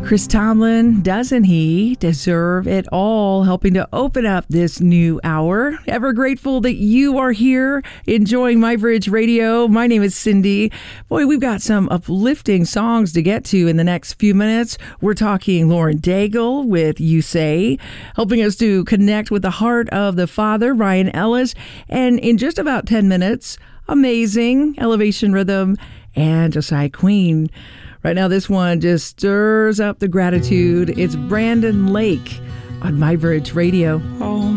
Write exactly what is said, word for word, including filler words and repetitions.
Chris Tomlin, doesn't he deserve it all, helping to open up this new hour. Ever grateful that you are here enjoying My Bridge Radio. My name is Cindy. Boy, we've got some uplifting songs to get to in the next few minutes. We're talking Lauren Daigle with You Say, helping us to connect with the heart of the Father, Ryan Ellis. And in just about ten minutes, Amazing, Elevation Rhythm, and Josiah Queen. Right now, this one just stirs up the gratitude. It's Brandon Lake on My Bridge Radio. Oh.